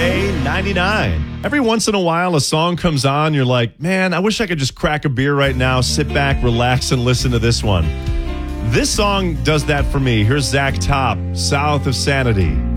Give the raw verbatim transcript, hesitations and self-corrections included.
Day ninety-nine. Every once in a while, a song comes on, you're like, man, I wish I could just crack a beer right now, sit back, relax, and listen to this one. This song does that for me. Here's Zach Top, South of Sanity.